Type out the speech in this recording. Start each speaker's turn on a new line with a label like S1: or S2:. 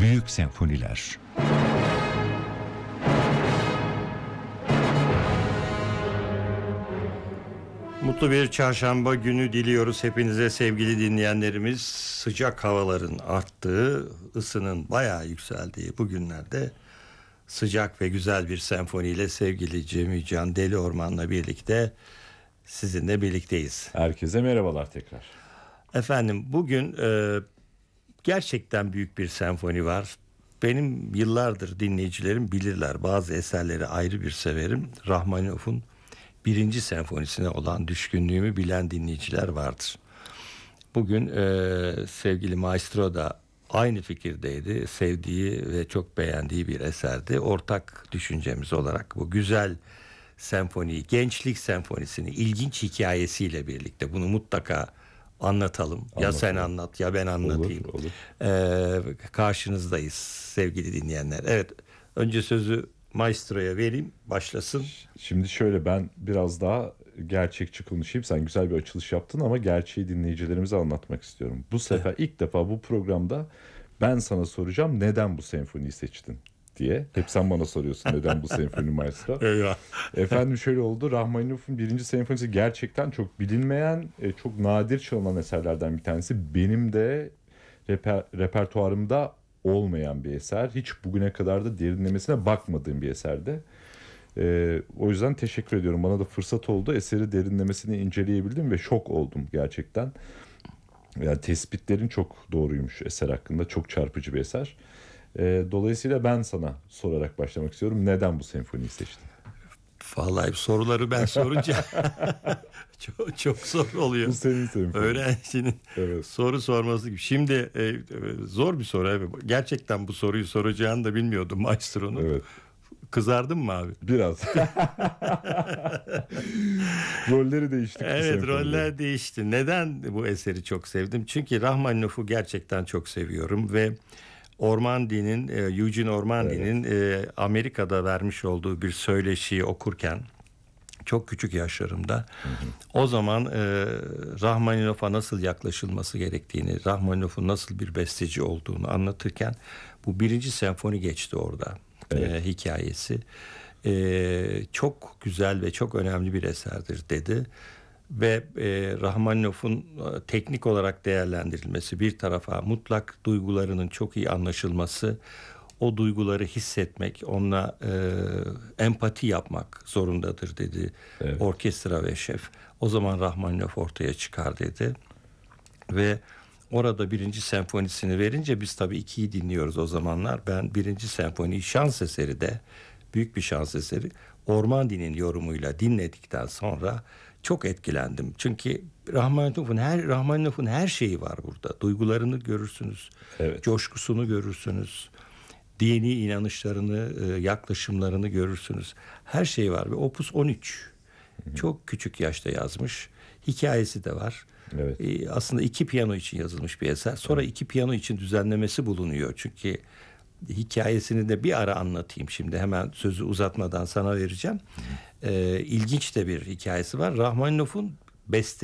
S1: Büyük senfoniler.
S2: Mutlu bir çarşamba günü diliyoruz hepinize sevgili dinleyenlerimiz. Sıcak havaların arttığı, ısının bayağı yükseldiği bu günlerde sıcak ve güzel bir senfoniyle sevgili Cem Can Deli Orman'la birlikte sizinle birlikteyiz.
S3: Herkese merhabalar tekrar.
S2: Efendim bugün gerçekten büyük bir senfoni var. Benim yıllardır dinleyicilerim bilirler, bazı eserleri ayrı bir severim. Rahmaninof'un 1. senfonisine olan düşkünlüğümü bilen dinleyiciler vardır. Bugün sevgili maestro da aynı fikirdeydi. Sevdiği ve çok beğendiği bir eserdi. Ortak düşüncemiz olarak bu güzel senfoniyi, gençlik senfonisini ilginç hikayesiyle birlikte bunu mutlaka anlatalım. Ya sen anlat ya ben anlatayım.
S3: Olur.
S2: Karşınızdayız sevgili dinleyenler. Evet, önce sözü maestroya vereyim, başlasın.
S3: Şimdi şöyle, ben biraz daha gerçekçi konuşayım. Sen güzel bir açılış yaptın ama gerçeği dinleyicilerimize anlatmak istiyorum. Bu sefer ilk defa bu programda ben sana soracağım, neden bu senfoniyi seçtin diye. Hep sen bana soruyorsun neden bu senfoni maestro.
S2: Eyvah.
S3: Efendim şöyle oldu. Rahmaninov'un 1. senfonisi gerçekten çok bilinmeyen, çok nadir çalınan eserlerden bir tanesi. Benim de repertuarımda olmayan bir eser. Hiç bugüne kadar da derinlemesine bakmadığım bir eserdi. O yüzden teşekkür ediyorum. Bana da fırsat oldu. Eseri derinlemesine inceleyebildim ve şok oldum gerçekten. Yani tespitlerin çok doğruymuş eser hakkında. Çok çarpıcı bir eser. Dolayısıyla ben sana sorarak başlamak istiyorum. Neden bu senfoniyi seçtin?
S2: Vallahi soruları ben sorunca çok zor oluyor.
S3: Bu senin senfoni.
S2: Öğrencinin soru sorması gibi. Şimdi zor bir soru. Evet. Gerçekten bu soruyu soracağını da bilmiyordum maestronun.
S3: Evet.
S2: Kızardın mı abi?
S3: Biraz. Rolleri değiştik.
S2: Evet, roller değişti. Neden bu eseri çok sevdim? Çünkü Rahmaninov'u gerçekten çok seviyorum ve Ormandy'nin, Eugene Ormandy'nin Amerika'da vermiş olduğu bir söyleşiyi okurken çok küçük yaşlarımda o zaman Rahmaninov'a nasıl yaklaşılması gerektiğini, Rahmaninov'un nasıl bir besteci olduğunu anlatırken bu 1. senfoni geçti orada. Hikayesi çok güzel ve çok önemli bir eserdir dedi ve Rahmaninov'un teknik olarak değerlendirilmesi, bir tarafa mutlak duygularının çok iyi anlaşılması, o duyguları hissetmek, onunla empati yapmak zorundadır dedi. Orkestra ve şef. O zaman Rahmaninov ortaya çıkar dedi ve orada 1. senfonisini verince biz tabii 2'yi dinliyoruz o zamanlar. Ben 1. senfoniyi şans eseri de, büyük bir şans eseri, Ormandy'nin yorumuyla dinledikten sonra çok etkilendim. Çünkü Rahmaninov'un her şeyi var burada. Duygularını görürsünüz, coşkusunu görürsünüz, dini inanışlarını, yaklaşımlarını görürsünüz. Her şey var ve Opus 13 çok küçük yaşta yazmış. Hikayesi de var.
S3: Evet.
S2: Aslında 2 piyano için yazılmış bir eser. Sonra 2 piyano için düzenlemesi bulunuyor. Çünkü hikayesini de bir ara anlatayım şimdi. Hemen sözü uzatmadan sana vereceğim. İlginç de bir hikayesi var. Rahmaninov'un beste